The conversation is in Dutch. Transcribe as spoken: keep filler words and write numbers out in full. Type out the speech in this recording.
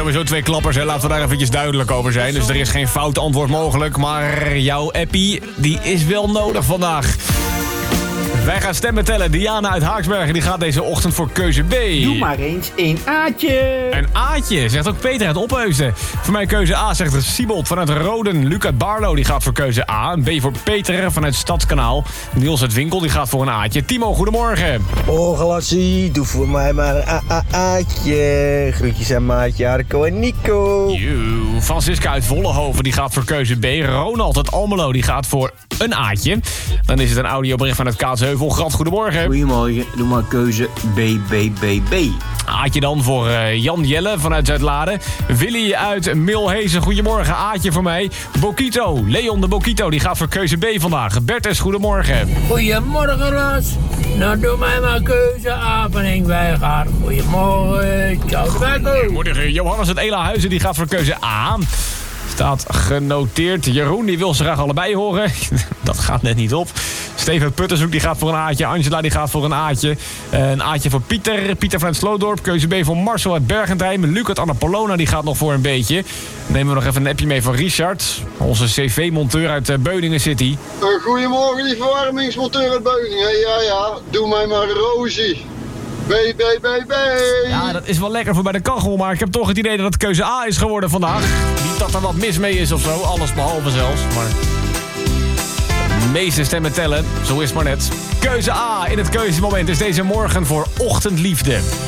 sowieso twee klappers, hè. Laten we daar eventjes duidelijk over zijn. Dus er is geen fout antwoord mogelijk. Maar jouw appie, die is wel nodig vandaag. Wij gaan stemmen tellen. Diana uit Haaksbergen die gaat deze ochtend voor keuze B. Doe maar eens een Aatje. Een Aatje, zegt ook Peter uit Opheusden. Voor mij keuze A, zegt Siebold vanuit Roden. Luc uit Barlo die gaat voor keuze A. Een B voor Peter vanuit Stadskanaal. Niels uit Winkel die gaat voor een Aatje. Timo, goedemorgen. Oh, Galassie, doe voor mij maar een A-A-Aatje. Groetjes aan maatje Arco en Nico. Joe. Francisca uit Vollenhoven die gaat voor keuze B. Ronald uit Almelo die gaat voor een Aatje. Dan is het een audiobericht vanuit Kaatsheuvel. Grant, goedemorgen. Goedemorgen, doe maar keuze B, B, B, B. Aatje dan voor uh, Jan Jelle vanuit Zuidlaren. Willy uit Milhezen, goedemorgen. Aatje voor mij. Bokito, Leon de Bokito, die gaat voor keuze B vandaag. Bertus, goedemorgen. Goedemorgen, Ras. Nou, doe mij maar keuze A van Henk Wijngaard. Goedemorgen, ciao de Wijko. Goedemorgen. Johannes uit Elahuizen, die gaat voor keuze A. Staat genoteerd. Jeroen, die wil ze graag allebei horen. Dat gaat net niet op. Steven Puttershoek, die gaat voor een Aatje. Angela, die gaat voor een Aatje. Een Aatje voor Pieter. Pieter vanuit Sloodorp. Keuze B voor Marcel uit Bergentheim. Luc uit Annapolona, die gaat nog voor een beetje. Nemen we nog even een appje mee van Richard. Onze cv-monteur uit uh, Beuningen City. Uh, goedemorgen, die verwarmingsmonteur uit Beuningen. Ja, ja. Doe mij maar Rosie. B, B, B, B. Ja, dat is wel lekker voor bij de kachel, maar ik heb toch het idee dat het keuze A is geworden vandaag. Niet dat er wat mis mee is of zo, alles behalve zelfs, maar... De meeste stemmen tellen, zo is het maar net. Keuze A in het keuzemoment is deze morgen voor Ochtendliefde.